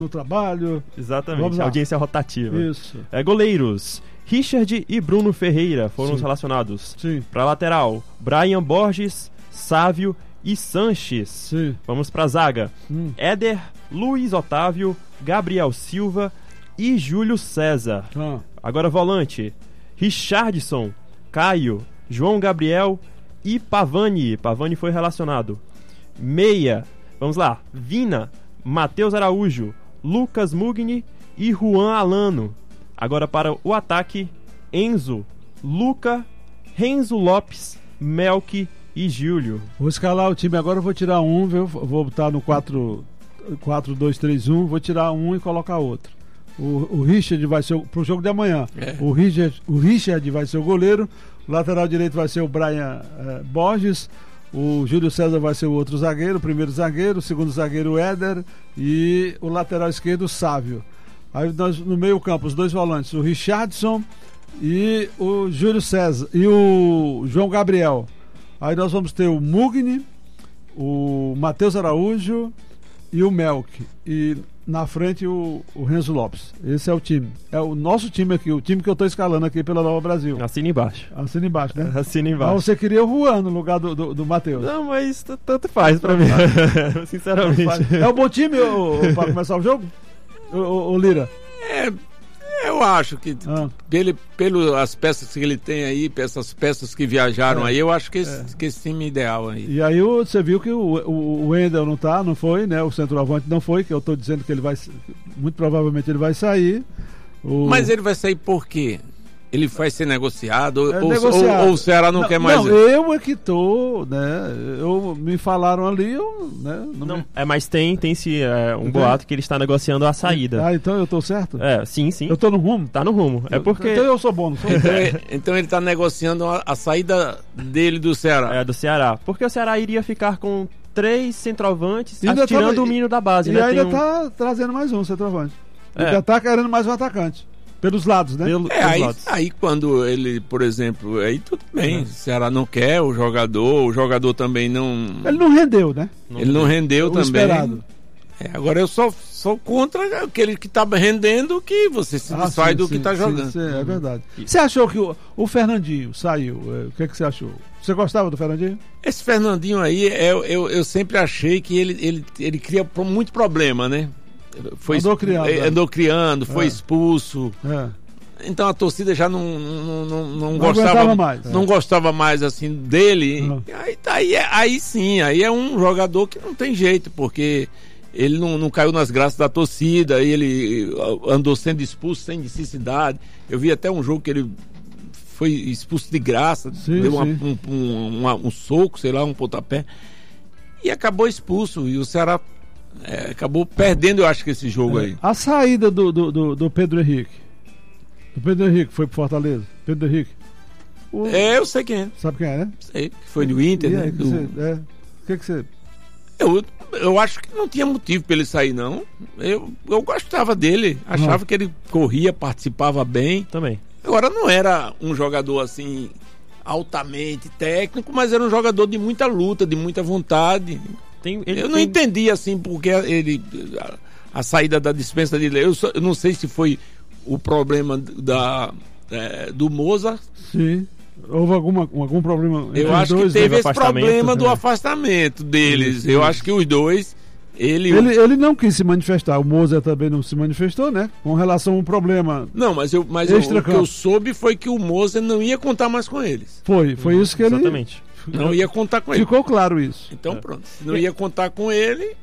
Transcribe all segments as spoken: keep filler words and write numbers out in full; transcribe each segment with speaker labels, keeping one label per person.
Speaker 1: no trabalho.
Speaker 2: Exatamente, audiência rotativa.
Speaker 1: Isso.
Speaker 2: É, goleiros, Richard e Bruno Ferreira foram
Speaker 1: Sim.
Speaker 2: os relacionados.
Speaker 1: Sim.
Speaker 2: Para lateral, Brian Borges, Sávio e Sanches.
Speaker 1: Sim.
Speaker 2: Vamos para zaga.
Speaker 1: Hum.
Speaker 2: Éder, Luiz Otávio, Gabriel Silva e Júlio César.
Speaker 1: Ah.
Speaker 2: Agora volante, Richardson, Caio, João Gabriel e Pavani. Pavani foi relacionado. Meia, vamos lá, Vina, Matheus Araújo, Lucas Mugni e Juan Alano. Agora para o ataque, Enzo, Luca, Renzo Lopes, Melk e Júlio.
Speaker 1: Vou escalar o time agora, eu vou tirar um, viu? Vou botar no quatro dois três um, vou tirar um e colocar outro. O, o Richard vai ser o, pro jogo de amanhã. É. O, Richard, o Richard vai ser o goleiro, o lateral direito vai ser o Brian eh, Borges, o Júlio César vai ser o outro zagueiro, o primeiro zagueiro, o segundo zagueiro o Éder e o lateral esquerdo o Sávio. Aí nós, no meio campo, os dois volantes, o Richardson e o Júlio César e o João Gabriel. Aí nós vamos ter o Mugni, o Matheus Araújo e o Melk. E na frente o, o Renzo Lopes. Esse é o time. É o nosso time aqui, o time que eu estou escalando aqui pela Nova Brasil.
Speaker 2: Assina embaixo.
Speaker 1: Assina embaixo, né?
Speaker 2: Assina embaixo.
Speaker 1: Mas você queria o Juan no lugar do, do, do Matheus.
Speaker 2: Não, mas t- tanto faz pra mim. Sinceramente.
Speaker 1: É um bom time para começar o jogo? O, o, o Lira?
Speaker 3: É... Eu acho que
Speaker 1: ah.
Speaker 3: pelo, pelo as peças que ele tem aí, essas peças que viajaram
Speaker 1: é.
Speaker 3: aí, eu acho que esse,
Speaker 1: é.
Speaker 3: que esse time é ideal aí.
Speaker 1: E aí o, você viu que o, o, o Wendel não tá, não foi, né? O centroavante não foi, que eu tô dizendo que ele vai, muito provavelmente ele vai sair. O...
Speaker 3: Mas ele vai sair por quê? Ele vai ser negociado,
Speaker 1: é
Speaker 3: ou,
Speaker 1: negociado.
Speaker 3: Ou, ou o Ceará não,
Speaker 1: não
Speaker 3: quer mais?
Speaker 1: Não, eu é que tô, né? Eu, me falaram ali, eu, né? Não
Speaker 2: não,
Speaker 1: me...
Speaker 2: É, mas tem, tem sim, é, um boato que ele está negociando a saída.
Speaker 1: Ah, então eu tô certo?
Speaker 2: É, sim, sim.
Speaker 1: Eu tô no rumo?
Speaker 2: Tá no rumo. É porque...
Speaker 1: Então eu sou bom, não sou?
Speaker 3: Então, ele, então ele tá negociando a, a saída dele do Ceará.
Speaker 2: É, do Ceará. Porque o Ceará iria ficar com três centroavantes,
Speaker 1: ainda
Speaker 2: tirando
Speaker 1: tá...
Speaker 2: o menino da base,
Speaker 1: e
Speaker 2: né?
Speaker 1: E ainda
Speaker 2: um...
Speaker 1: tá trazendo mais um centroavante.
Speaker 2: É.
Speaker 1: Ainda tá querendo mais um atacante. Pelos lados, né?
Speaker 2: Pelo,
Speaker 3: é, aí,
Speaker 2: lados.
Speaker 3: aí quando ele, por exemplo, aí tudo bem, o Ceará não quer o jogador, o jogador também não...
Speaker 1: Ele não rendeu, né?
Speaker 3: Ele não rendeu
Speaker 1: o
Speaker 3: também.
Speaker 1: Esperado.
Speaker 3: É, agora eu sou, sou contra aquele que tá rendendo, que você se
Speaker 1: Ah,
Speaker 3: desfaz
Speaker 1: sim,
Speaker 3: do
Speaker 1: sim,
Speaker 3: que tá
Speaker 1: sim,
Speaker 3: jogando.
Speaker 1: Sim, é verdade. Você achou que o, o Fernandinho saiu? O que, que você achou? Você gostava do Fernandinho?
Speaker 3: Esse Fernandinho aí, eu, eu, eu sempre achei que ele, ele, ele cria muito problema, né? Foi,
Speaker 1: andou criando.
Speaker 3: Andou criando, foi
Speaker 1: é.
Speaker 3: expulso.
Speaker 1: É.
Speaker 3: Então a torcida já não, não, não, não,
Speaker 1: não
Speaker 3: gostava
Speaker 1: mais.
Speaker 3: Não
Speaker 1: é.
Speaker 3: gostava mais assim dele.
Speaker 1: Uhum.
Speaker 3: Aí, aí, aí sim, aí é um jogador que não tem jeito, porque ele não, não caiu nas graças da torcida, ele andou sendo expulso sem necessidade. Eu vi até um jogo que ele foi expulso de graça,
Speaker 1: sim,
Speaker 3: deu uma,
Speaker 1: sim.
Speaker 3: Um, um, um, um soco, sei lá, um pontapé, e acabou expulso. E o Ceará é, acabou perdendo, eu acho, que esse jogo
Speaker 1: é.
Speaker 3: aí.
Speaker 1: A saída do, do, do, do Pedro Henrique. O Pedro Henrique foi pro Fortaleza. Pedro Henrique. O...
Speaker 3: É, eu sei quem é.
Speaker 1: Sabe quem é, né?
Speaker 3: Sei, que foi do Inter,
Speaker 1: e
Speaker 3: né?
Speaker 1: Aí,
Speaker 3: Do...
Speaker 1: você, é. O que que você...
Speaker 3: Eu, eu acho que não tinha motivo para ele sair, não. Eu, eu gostava dele. Achava
Speaker 1: não.
Speaker 3: que ele corria, participava bem.
Speaker 2: Também.
Speaker 3: Agora, não era um jogador assim altamente técnico, mas era um jogador de muita luta, de muita vontade.
Speaker 2: Tem, ele
Speaker 3: eu não
Speaker 2: tem...
Speaker 3: entendi assim porque ele a, a saída da dispensa dele. Eu, só, eu não sei se foi o problema da, é, do Mozart.
Speaker 1: Sim. Houve alguma, algum problema entre
Speaker 3: Eu acho
Speaker 1: dois,
Speaker 3: que teve
Speaker 1: né?
Speaker 3: esse problema do
Speaker 1: é.
Speaker 3: afastamento deles.
Speaker 1: Isso,
Speaker 3: eu
Speaker 1: isso.
Speaker 3: acho que os dois. Ele...
Speaker 1: Ele, ele não quis se manifestar. O Mozart também não se manifestou, né? Com relação a um problema.
Speaker 3: Não, mas, eu, mas eu, o que eu soube foi que o Mozart não ia contar mais com eles.
Speaker 1: Foi, foi
Speaker 2: não,
Speaker 1: isso que ele.
Speaker 2: Exatamente.
Speaker 3: Não ia contar com ele.
Speaker 1: Ficou claro isso.
Speaker 3: Então pronto. Se não ia contar com ele,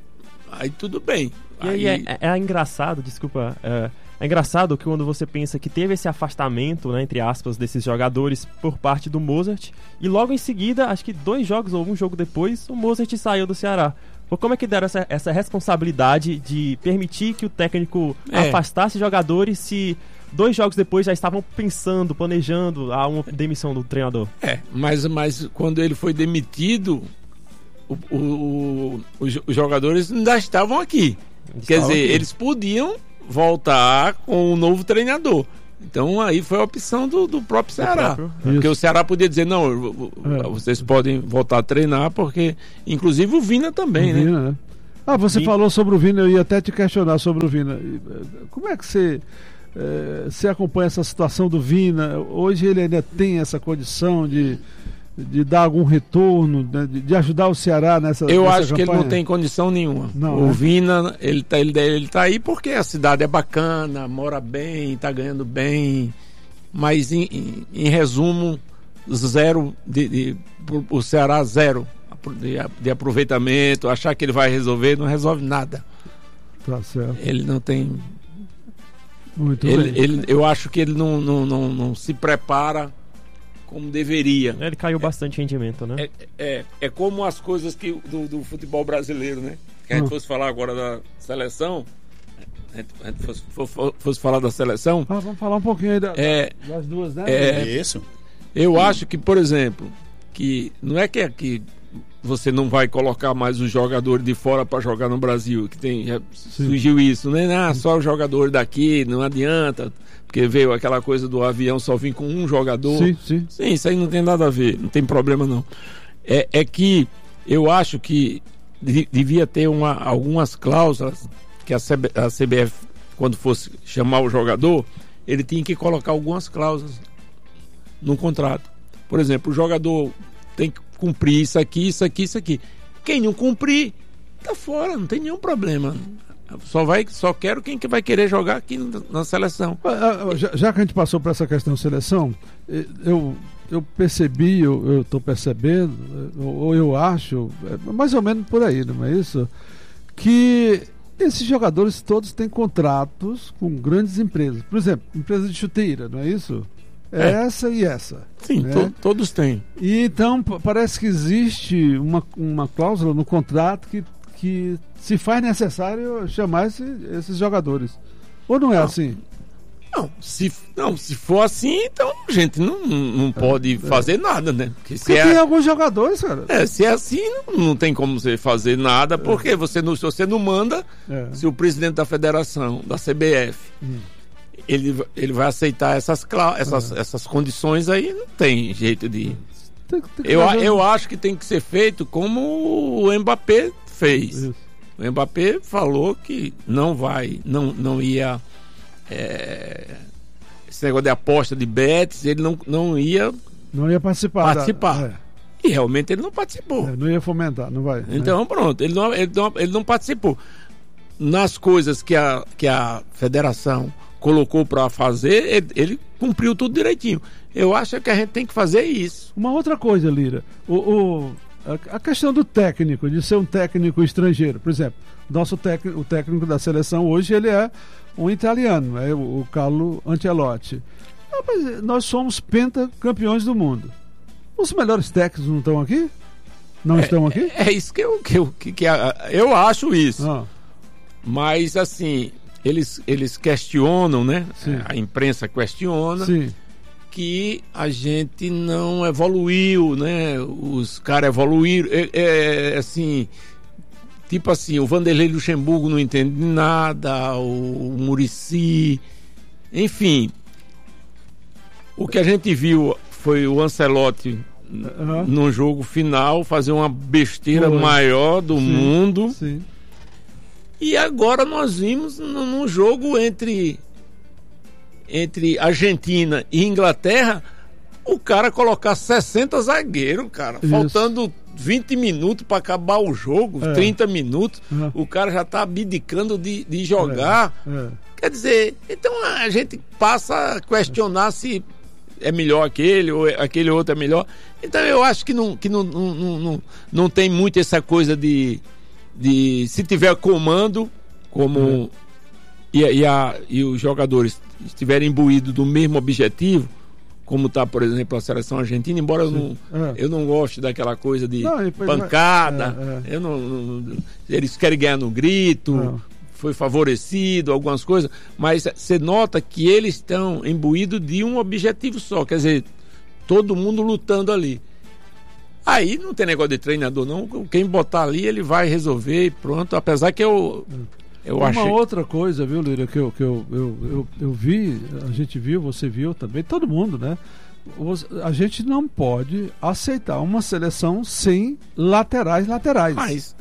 Speaker 3: aí tudo bem.
Speaker 2: E aí, aí é, é engraçado, desculpa. É, é engraçado que quando você pensa que teve esse afastamento, né, entre aspas, desses jogadores por parte do Mozart, e logo em seguida, acho que dois jogos ou um jogo depois, o Mozart saiu do Ceará. Pô, como é que deram essa, essa responsabilidade de permitir que o técnico
Speaker 3: é.
Speaker 2: afastasse jogadores se dois jogos depois já estavam pensando, planejando a uma demissão do treinador?
Speaker 3: É, mas, mas quando ele foi demitido, o, o, o, os, os jogadores ainda estavam aqui.
Speaker 2: Eles
Speaker 3: Quer
Speaker 2: estavam
Speaker 3: dizer,
Speaker 2: aqui.
Speaker 3: Eles podiam voltar com um novo treinador. Então aí foi a opção do, do próprio Ceará.
Speaker 2: próprio,
Speaker 3: porque o Ceará podia dizer, não, eu, eu,
Speaker 1: É.
Speaker 3: vocês podem voltar a treinar, porque inclusive o Vina também,
Speaker 1: o
Speaker 3: né?
Speaker 1: Vina, né? Ah, você
Speaker 2: Vina...
Speaker 1: falou sobre o Vina, eu ia até te questionar sobre o Vina. Como é que você, é, você acompanha essa situação do Vina? Hoje ele ainda tem essa condição de, de dar algum retorno, né, de, de ajudar o Ceará nessa
Speaker 3: Eu
Speaker 1: nessa
Speaker 3: acho
Speaker 1: campanha?
Speaker 3: que ele não tem condição nenhuma.
Speaker 1: Não,
Speaker 3: o
Speaker 1: né?
Speaker 3: Vina, ele tá, ele, ele tá aí porque a cidade é bacana, mora bem, tá ganhando bem, mas em, em, em resumo, zero, de, de, o Ceará zero de, de aproveitamento, achar que ele vai resolver, não resolve nada.
Speaker 1: Tá certo.
Speaker 3: Ele não tem...
Speaker 1: Muito
Speaker 3: ele,
Speaker 1: bem.
Speaker 3: ele, eu acho que ele não, não, não, não se prepara como deveria.
Speaker 2: Ele caiu bastante rendimento, né?
Speaker 3: É, é, é como as coisas que, do, do futebol brasileiro, né? Que a gente
Speaker 1: Hum.
Speaker 3: fosse falar agora da seleção, a gente, a gente fosse, fosse, fosse falar da seleção,
Speaker 1: Ah, vamos falar um pouquinho aí da,
Speaker 3: é,
Speaker 1: das duas, né?
Speaker 3: é,
Speaker 4: Isso.
Speaker 3: eu acho que, por exemplo, que não é que aqui você não vai colocar mais os jogadores de fora para jogar no Brasil, que tem, já surgiu isso, né? Ah, só o jogador daqui, não adianta, porque veio aquela coisa do avião só vir com um jogador.
Speaker 1: Sim, sim.
Speaker 3: Sim, isso aí não tem nada a ver, não tem problema não. É, é que eu acho que de, devia ter uma, algumas cláusulas que a, C B, a C B F, quando fosse chamar o jogador, ele tinha que colocar algumas cláusulas no contrato. Por exemplo, o jogador tem que cumprir isso aqui, isso aqui, isso aqui. Quem não cumprir, tá fora, não tem nenhum problema. Só, vai, só quero quem que vai querer jogar aqui na seleção.
Speaker 1: Já, já que a gente passou por essa questão de seleção, eu, eu percebi, eu estou percebendo, ou eu acho, mais ou menos por aí, não é isso? Que esses jogadores todos têm contratos com grandes empresas. Por exemplo, empresa de chuteira, não é isso? É, é. Essa e essa.
Speaker 3: Sim,
Speaker 1: né?
Speaker 3: to, todos têm.
Speaker 1: E então p- parece que existe uma, uma cláusula no contrato que, que se faz necessário chamar esse, esses jogadores. Ou não é
Speaker 3: Não.
Speaker 1: assim?
Speaker 3: Não se, não, se for assim, então a gente não, não pode
Speaker 1: é.
Speaker 3: fazer nada, né? Porque se
Speaker 1: Porque
Speaker 3: é,
Speaker 1: tem alguns jogadores, cara.
Speaker 3: é, se é assim, não, não tem como você fazer nada, porque você não, se você não manda,
Speaker 1: É.
Speaker 3: se o presidente da federação, da C B F,
Speaker 1: Hum.
Speaker 3: ele, ele vai aceitar essas, clá- essas,
Speaker 1: É.
Speaker 3: essas condições aí, não tem jeito de...
Speaker 1: Tem- tem que
Speaker 3: Eu,
Speaker 1: fazer-
Speaker 3: eu acho que tem que ser feito como o Mbappé fez.
Speaker 1: Isso.
Speaker 3: O Mbappé falou que não vai, não, não ia... é, esse negócio de aposta de bets, ele não, não ia
Speaker 1: Não ia participar. da-
Speaker 3: participar. E realmente ele não participou.
Speaker 1: é, é, não ia fomentar, não vai. né?
Speaker 3: Então, pronto, ele não, ele, não, ele não participou. Nas coisas que a, que a federação colocou para fazer, ele, ele cumpriu tudo direitinho. Eu acho que a gente tem que fazer isso.
Speaker 1: Uma outra coisa, Lira, o, o- a, a questão do técnico, de ser um técnico estrangeiro. Por exemplo, nosso técnico, o técnico da seleção hoje ele é um italiano, é o, o Carlo Ancelotti. Ah, mas nós somos pentacampeões do mundo. Os melhores técnicos não estão aqui? Não estão aqui?
Speaker 3: É isso que eu, que eu, que, que a- eu acho isso.
Speaker 1: Ah,
Speaker 3: Mas assim, eles, eles questionam, né?
Speaker 1: Sim.
Speaker 3: A imprensa questiona
Speaker 1: sim.
Speaker 3: que a gente não evoluiu, né? Os caras evoluíram. É, é, assim, tipo assim, o Vanderlei Luxemburgo não entende de nada, o, o Muricy, enfim. O que a gente viu foi o Ancelotti
Speaker 1: Aham.
Speaker 3: no jogo final fazer uma besteira
Speaker 1: Foi.
Speaker 3: maior do
Speaker 1: Sim.
Speaker 3: mundo.
Speaker 1: Sim.
Speaker 3: E agora nós vimos num num jogo entre entre Argentina e Inglaterra, o cara colocar sessenta zagueiros, cara,
Speaker 1: Isso.
Speaker 3: faltando vinte minutos para acabar o jogo,
Speaker 1: É.
Speaker 3: trinta minutos,
Speaker 1: Uhum.
Speaker 3: o cara já tá abdicando de, de jogar.
Speaker 1: É.
Speaker 3: Quer dizer, então a gente passa a questionar se é melhor aquele ou aquele outro é melhor. Então eu acho que não, que não, não, não, não, não tem muito essa coisa de, de se tiver comando, como
Speaker 1: Uhum.
Speaker 3: e, e, a, e os jogadores estiverem imbuídos do mesmo objetivo, como está, por exemplo, a seleção argentina, embora eu não,
Speaker 1: É.
Speaker 3: eu não goste daquela coisa de
Speaker 1: Não, e depois
Speaker 3: pancada,
Speaker 1: vai- é,
Speaker 3: eu não, não- eles querem ganhar no grito,
Speaker 1: Não.
Speaker 3: foi favorecido, algumas coisas, mas você nota que eles estão imbuídos de um objetivo só, quer dizer, todo mundo lutando ali. Aí não tem negócio de treinador, não. Quem botar ali, ele vai resolver e pronto. Apesar que eu, eu
Speaker 1: Uma
Speaker 3: achei.
Speaker 1: outra coisa, viu, Lira, que, eu, que eu, eu, eu, eu vi, a gente viu, você viu também, todo mundo, né? Os- A gente não pode aceitar uma seleção sem laterais laterais.
Speaker 3: Mas,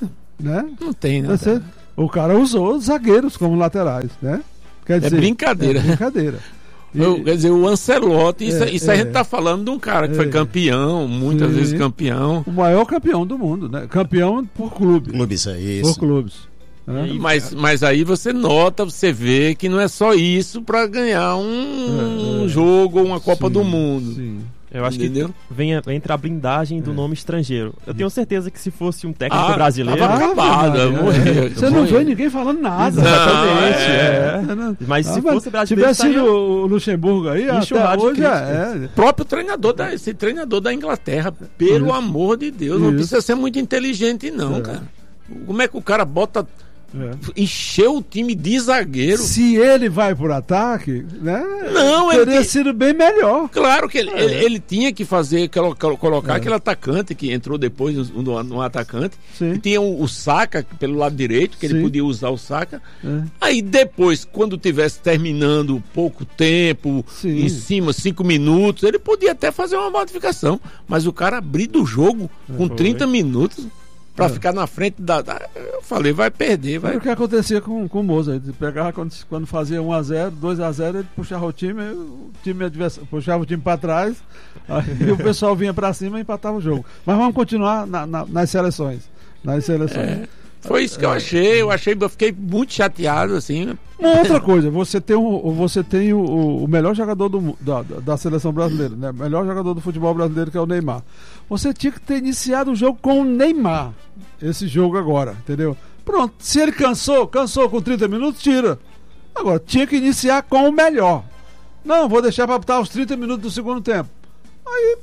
Speaker 1: né?
Speaker 3: Não tem, né?
Speaker 1: Você, o cara usou os zagueiros como laterais, né? Quer dizer,
Speaker 3: é brincadeira.
Speaker 1: É brincadeira. E,
Speaker 3: Eu, quer dizer, o Ancelotti, isso,
Speaker 1: é,
Speaker 3: isso
Speaker 1: é,
Speaker 3: a gente tá falando de um cara que
Speaker 1: é,
Speaker 3: foi campeão, muitas
Speaker 1: sim.
Speaker 3: vezes campeão.
Speaker 1: O maior campeão do mundo, né? Campeão por clube.
Speaker 4: Clubes, é isso.
Speaker 1: Por clubes. Né?
Speaker 3: Mas, mas aí você nota, você vê que não é só isso para ganhar um,
Speaker 1: É, é.
Speaker 3: jogo ou uma Copa
Speaker 1: Sim,
Speaker 3: do Mundo.
Speaker 1: Sim.
Speaker 2: Eu acho
Speaker 3: Entendeu?
Speaker 2: que vem, entra a blindagem do
Speaker 1: É.
Speaker 2: nome estrangeiro. Eu tenho certeza que se fosse um técnico
Speaker 3: Ah,
Speaker 2: brasileiro.
Speaker 3: tava acabado,
Speaker 1: Ave Maria.
Speaker 3: morreu.
Speaker 1: Você não vê ninguém falando nada.
Speaker 2: Exatamente.
Speaker 3: é.
Speaker 2: é.
Speaker 1: Não,
Speaker 2: Mas se
Speaker 1: Ah,
Speaker 2: fosse brasileiro,
Speaker 1: tivesse
Speaker 2: estaria-
Speaker 1: sido o Luxemburgo aí, até
Speaker 2: enxurrado de
Speaker 1: hoje
Speaker 2: críticas.
Speaker 1: é, é.
Speaker 3: O próprio treinador da, esse treinador da Inglaterra, pelo
Speaker 1: Isso.
Speaker 3: amor de Deus, não
Speaker 1: Isso.
Speaker 3: precisa ser muito inteligente, não,
Speaker 1: É.
Speaker 3: cara. Como é que o cara bota.
Speaker 1: É.
Speaker 3: Encheu o time de zagueiro?
Speaker 1: Se ele vai por ataque, né?
Speaker 3: Não, ele
Speaker 1: teria
Speaker 3: tem-
Speaker 1: sido bem melhor.
Speaker 3: Claro que ele,
Speaker 1: É.
Speaker 3: ele, ele tinha que fazer, colo- colo- colocar
Speaker 1: É.
Speaker 3: aquele atacante que entrou depois no, no- no atacante.
Speaker 1: Sim.
Speaker 3: E tinha o, o Saka pelo lado direito, que ele
Speaker 1: Sim.
Speaker 3: podia usar o Saka.
Speaker 1: É.
Speaker 3: Aí depois, quando tivesse terminando pouco tempo,
Speaker 1: Sim.
Speaker 3: em cima, cinco minutos, ele podia até fazer uma modificação. Mas o cara abrir do jogo com
Speaker 2: Foi.
Speaker 3: trinta minutos para
Speaker 1: É.
Speaker 3: ficar na frente da, da- Eu falei, vai perder, vai.
Speaker 1: Era o que acontecia com, com o Moza. Ele pegava quando, quando fazia um a zero, dois a zero, ele puxava o time, aí o time adversário puxava o time para trás, aí o pessoal vinha para cima e empatava o jogo. Mas vamos continuar na- na- nas seleções. Nas seleções.
Speaker 3: É. Foi isso que eu achei. Eu achei, eu fiquei muito chateado, assim.
Speaker 1: Uma outra coisa, você tem o, você tem o, o melhor jogador do, mu- da, da, da seleção brasileira, né? O melhor jogador do futebol brasileiro, que é o Neymar. Você tinha que ter iniciado o jogo com o Neymar. Esse jogo agora, entendeu? Pronto, se ele cansou, cansou com trinta minutos, tira. Agora, tinha que iniciar com o melhor. Não, vou deixar para botar os trinta minutos do segundo tempo. Aí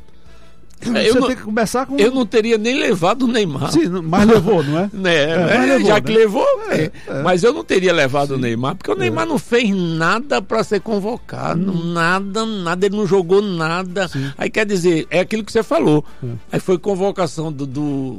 Speaker 3: É,
Speaker 1: você
Speaker 3: eu, não,
Speaker 1: tem que começar com.
Speaker 3: eu não teria nem levado o Neymar.
Speaker 1: Sim, mas levou, não é?
Speaker 3: Né,
Speaker 1: É,
Speaker 3: né,
Speaker 1: mas levou,
Speaker 3: já
Speaker 1: né?
Speaker 3: que levou,
Speaker 1: É,
Speaker 3: é.
Speaker 1: é.
Speaker 3: Mas eu não teria levado o
Speaker 1: Sim.
Speaker 3: Neymar, porque o Neymar
Speaker 1: É.
Speaker 3: não fez nada para ser convocado,
Speaker 1: Hum.
Speaker 3: nada, nada, ele não jogou nada.
Speaker 1: Sim.
Speaker 3: Aí quer dizer, é aquilo que você falou.
Speaker 1: É.
Speaker 3: Aí foi convocação do, do-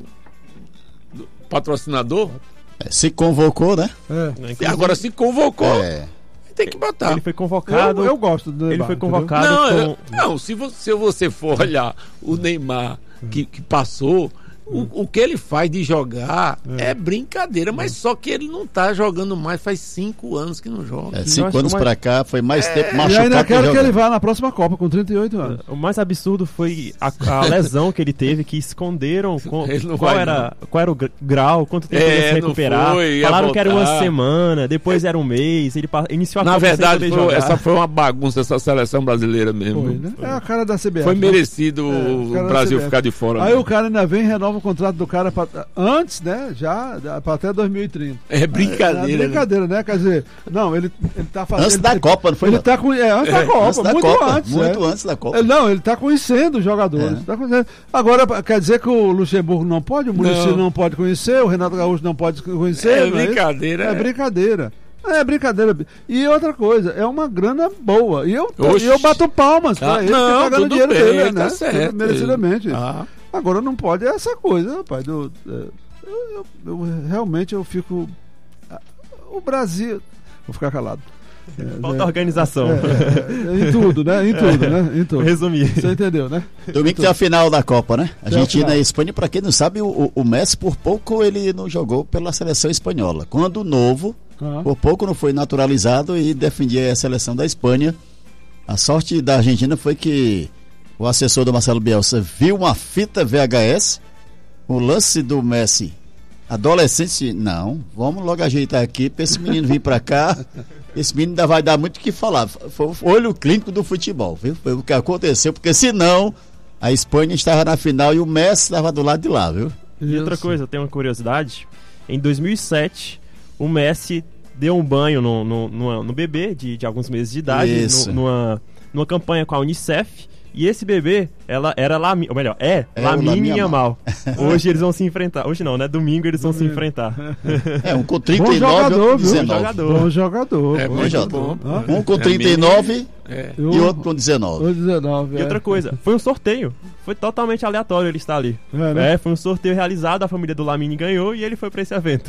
Speaker 3: do patrocinador,
Speaker 4: É, se convocou, né?
Speaker 1: É.
Speaker 3: e agora se convocou,
Speaker 4: É.
Speaker 3: tem que botar.
Speaker 2: Ele foi convocado.
Speaker 1: Eu, eu gosto do Neymar.
Speaker 2: Ele foi
Speaker 1: entendeu?
Speaker 2: convocado.
Speaker 3: Não,
Speaker 2: com-
Speaker 3: eu- não se, você, se você for olhar o Neymar que, que passou, o, o que ele faz de jogar é, brincadeira, mas só que ele não tá jogando mais, faz cinco anos que não joga.
Speaker 4: É, cinco
Speaker 2: acho
Speaker 4: anos
Speaker 2: mais-
Speaker 4: pra cá foi mais tempo
Speaker 1: E
Speaker 4: machucado
Speaker 1: ainda quero que
Speaker 4: jogando.
Speaker 1: ele vá na próxima Copa com trinta e oito anos.
Speaker 2: O mais absurdo foi a, a lesão que ele teve, que esconderam com-
Speaker 3: Ele não
Speaker 2: qual,
Speaker 3: vai,
Speaker 2: era, qual era o gr- grau, quanto tempo
Speaker 3: É,
Speaker 2: ele ia se
Speaker 3: não
Speaker 2: recuperar.
Speaker 3: foi, ia
Speaker 2: Falaram que era uma
Speaker 3: voltar.
Speaker 2: semana, depois era um mês. Ele pa- iniciou a
Speaker 3: Na
Speaker 2: Copa sem
Speaker 3: verdade,
Speaker 2: poder
Speaker 3: foi-
Speaker 2: jogar.
Speaker 3: essa foi uma bagunça, essa seleção brasileira mesmo.
Speaker 1: Foi, né? É a cara da C B F.
Speaker 3: Foi
Speaker 1: né?
Speaker 3: merecido
Speaker 1: É,
Speaker 3: o
Speaker 1: os caras da
Speaker 3: Brasil
Speaker 1: C B F.
Speaker 3: ficar de fora.
Speaker 1: Aí
Speaker 3: mesmo.
Speaker 1: o cara ainda vem e renova o contrato do cara pra, antes, né? Já pra até dois mil e trinta.
Speaker 3: É brincadeira.
Speaker 1: É, é brincadeira, né? Quer dizer, não, ele, ele tá fazendo.
Speaker 4: Antes
Speaker 1: ele,
Speaker 4: da
Speaker 1: ele,
Speaker 4: Copa, não foi?
Speaker 1: Ele
Speaker 4: não?
Speaker 1: tá com. É, antes da
Speaker 3: É,
Speaker 1: Copa,
Speaker 4: Antes da
Speaker 1: muito
Speaker 4: Copa,
Speaker 1: antes.
Speaker 4: muito
Speaker 1: é.
Speaker 4: antes da Copa.
Speaker 1: Ele- Não, ele tá conhecendo os jogadores.
Speaker 4: É.
Speaker 1: Tá conhecendo. Agora, quer dizer que o Luxemburgo não pode, o Muricy não.
Speaker 3: Não.
Speaker 1: pode conhecer, o Renato Gaúcho não pode conhecer.
Speaker 3: É
Speaker 1: não isso?
Speaker 3: brincadeira.
Speaker 1: É brincadeira. É brincadeira. E outra coisa, é uma grana boa. E eu,
Speaker 3: Oxi.
Speaker 1: e eu bato palmas
Speaker 3: Tá-
Speaker 1: pra ele
Speaker 3: não,
Speaker 1: que tá ganhando
Speaker 3: tudo
Speaker 1: dinheiro
Speaker 3: bem,
Speaker 1: dele,
Speaker 3: tá
Speaker 1: né?
Speaker 3: certo.
Speaker 1: Merecidamente.
Speaker 3: Ah,
Speaker 1: Agora não pode essa coisa, rapaz. Do, é, eu, eu- eu- realmente eu fico. O Brasil. Vou ficar calado. É,
Speaker 2: Falta
Speaker 1: é,
Speaker 2: organização.
Speaker 1: é, é, em tudo, né? Em tudo, né? Em tudo.
Speaker 2: Resumir.
Speaker 1: Você entendeu, né?
Speaker 4: Domingo tem a final da Copa, né?
Speaker 1: Tem a
Speaker 4: Argentina
Speaker 1: final.
Speaker 4: e Espanha. Pra quem não sabe, o, o Messi por pouco ele não jogou pela seleção espanhola. Quando novo,
Speaker 1: Ah,
Speaker 4: por pouco não foi naturalizado e defendia a seleção da Espanha. A sorte da Argentina foi que o assessor do Marcelo Bielsa viu uma fita V H S, o lance do Messi adolescente, não, vamos logo ajeitar aqui para esse menino vir para cá. Esse menino ainda vai dar muito o que falar. Foi o olho clínico do futebol, viu? Foi o que aconteceu, porque senão a Espanha estava na final e o Messi estava do lado de lá, viu?
Speaker 2: E outra
Speaker 1: isso.
Speaker 2: coisa, eu tenho uma curiosidade. Em dois mil e sete, o Messi deu um banho no, no, no, no bebê de, de alguns meses de idade,
Speaker 4: Isso.
Speaker 2: no- numa, numa campanha com a Unicef. E esse bebê, ela era Lamine, ou melhor, é,
Speaker 4: É, o
Speaker 2: Lamine
Speaker 4: Lamine
Speaker 2: Yamal. Hoje eles vão se enfrentar. Hoje não, né? Domingo eles vão se enfrentar.
Speaker 4: É, um com
Speaker 1: Bom
Speaker 4: trinta e nove
Speaker 1: jogador,
Speaker 4: outro com
Speaker 1: viu?
Speaker 4: dezenove.
Speaker 2: Jogador.
Speaker 1: Bom jogador.
Speaker 3: É
Speaker 1: bom
Speaker 3: muito
Speaker 1: jogador.
Speaker 3: bom.
Speaker 1: Hã?
Speaker 4: Um com trinta e nove
Speaker 3: é.
Speaker 4: e outro com dezenove.
Speaker 1: O dezenove,
Speaker 2: E
Speaker 1: é.
Speaker 2: outra coisa, foi um sorteio. Foi totalmente aleatório ele estar ali.
Speaker 1: É, né?
Speaker 2: É, foi um sorteio realizado, a família do Lamine ganhou e ele foi pra esse evento.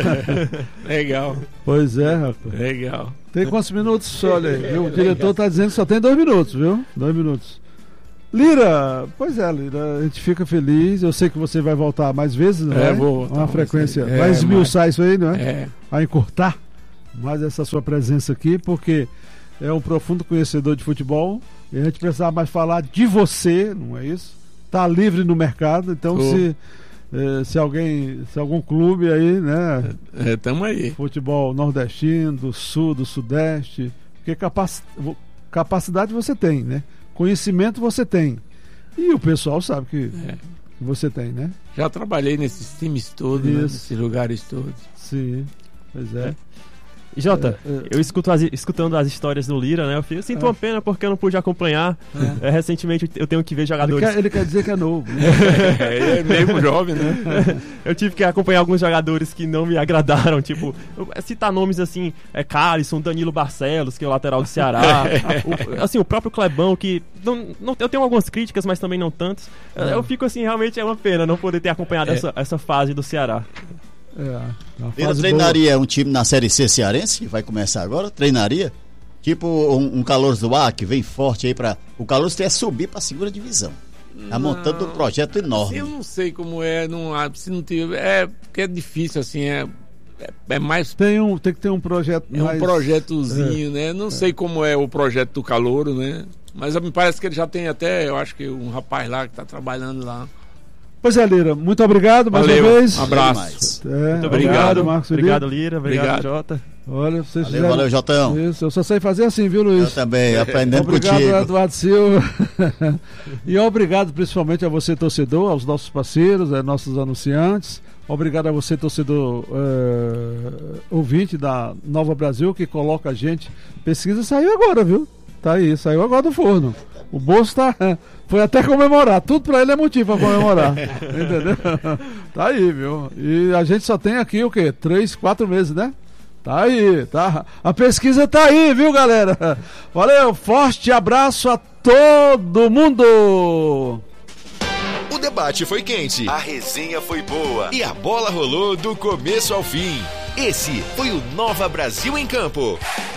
Speaker 3: Legal,
Speaker 1: Pois é, rapaz.
Speaker 3: legal.
Speaker 1: Tem quantos minutos? Olha aí. viu? O diretor tá dizendo que só tem dois minutos, viu? Dois minutos. Lira, pois é, Lira, a gente fica feliz. Eu sei que você vai voltar mais vezes, não é?
Speaker 3: É, vou.
Speaker 1: Uma frequência.
Speaker 3: É,
Speaker 1: vai esmiuçar
Speaker 3: mas...
Speaker 1: isso aí, não é?
Speaker 3: É.
Speaker 1: Vai encurtar mais essa sua presença aqui, porque é um profundo conhecedor de futebol. E a gente precisava mais falar de você, não é isso? Tá livre no mercado, então
Speaker 3: Tô.
Speaker 1: se, eh, se alguém, se algum clube aí, né?
Speaker 3: É, tamo aí.
Speaker 1: Futebol nordestino, do sul, do sudeste, porque capac... capacidade você tem, né? Conhecimento você tem. E o pessoal sabe que,
Speaker 3: É.
Speaker 1: que você tem, né?
Speaker 3: Já trabalhei nesses times todos, né? Nesses lugares todos.
Speaker 1: Sim, pois é.
Speaker 2: E Jota,
Speaker 1: É, é.
Speaker 2: eu escuto as, escutando as histórias do Lira, né? Eu, fico, eu sinto
Speaker 1: É.
Speaker 2: uma pena porque eu não pude acompanhar. É, recentemente eu tenho que ver
Speaker 1: Ele
Speaker 2: jogadores.
Speaker 1: quer, ele quer dizer que é novo. Né?
Speaker 3: É, é mesmo jovem, né?
Speaker 2: Eu tive que acompanhar alguns jogadores que não me agradaram, tipo, eu- citar nomes assim, é Calisson, Danilo Barcelos, que é o lateral do Ceará, o- assim, o próprio Clebão, que não, não- eu tenho algumas críticas, mas também não tantas. Eu, eu fico assim, realmente é uma pena não poder ter acompanhado
Speaker 3: É.
Speaker 2: essa, essa fase do Ceará.
Speaker 1: É, uma
Speaker 4: Lira
Speaker 1: fase
Speaker 4: treinaria um time na Série C cearense, que vai começar agora? Treinaria? Tipo um, um Calouros do Ar, que vem forte aí para o Calouros quer subir para a segunda divisão. Tá montando um projeto enorme.
Speaker 3: Eu não sei como é, não, há- se não tiver. É porque é difícil, assim, é, é, é mais.
Speaker 1: Tem, um, tem que ter um projeto
Speaker 3: É
Speaker 1: mais...
Speaker 3: um projetozinho, né? Não sei como é o projeto do Calouro, né? Mas me parece que ele já tem até, eu acho que um rapaz lá que tá trabalhando lá.
Speaker 1: Pois é, Lira, muito obrigado mais
Speaker 3: Valeu,
Speaker 1: uma vez.
Speaker 3: um abraço.
Speaker 4: Demais.
Speaker 1: É,
Speaker 2: Muito obrigado,
Speaker 1: Marcos
Speaker 2: obrigado
Speaker 1: Felipe.
Speaker 2: Lira, obrigado,
Speaker 3: Obrigado.
Speaker 2: Jota.
Speaker 1: Olha, vocês
Speaker 4: Valeu,
Speaker 1: fizeram...
Speaker 4: valeu, Jotão.
Speaker 1: Isso, eu só sei fazer assim, viu,
Speaker 4: Eu
Speaker 1: Luiz?
Speaker 4: também, aprendendo
Speaker 1: Obrigado,
Speaker 4: contigo.
Speaker 1: Eduardo Silva. E obrigado principalmente a você, torcedor, aos nossos parceiros, a nossos anunciantes. Obrigado a você, torcedor eh, ouvinte da Nova Brasil, que coloca a gente. Pesquisa saiu agora, viu? Tá aí, saiu agora do forno. O bolso tá. Foi até comemorar. Tudo pra ele é motivo pra comemorar. Entendeu? Tá aí, viu? E a gente só tem aqui o quê? Três, quatro meses, né? Tá aí, tá? A pesquisa tá aí, viu, galera? Valeu, forte abraço a todo mundo!
Speaker 5: O debate foi quente, a resenha foi boa e a bola rolou do começo ao fim. Esse foi o Nova Brasil em Campo.